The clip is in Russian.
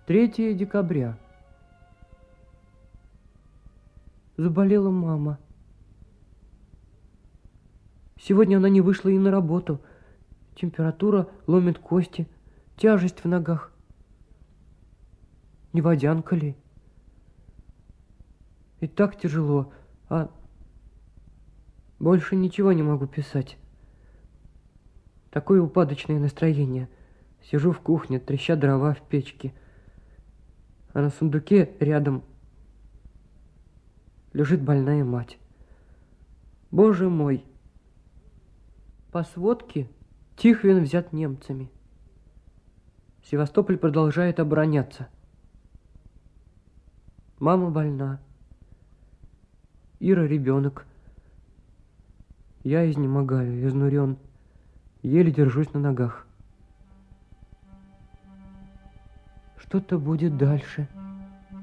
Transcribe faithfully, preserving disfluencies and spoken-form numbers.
третьего декабря. Заболела мама. Сегодня она не вышла и на работу. Температура ломит кости, тяжесть в ногах. Не водянка ли? И так тяжело, а больше ничего не могу писать. Такое упадочное настроение. Сижу в кухне, треща дрова в печке. А на сундуке рядом лежит больная мать. Боже мой! По сводке, Тихвин взят немцами. Севастополь продолжает обороняться. Мама больна. Ира ребенок. Я изнемогаю, изнурен. Еле держусь на ногах. Что-то будет дальше.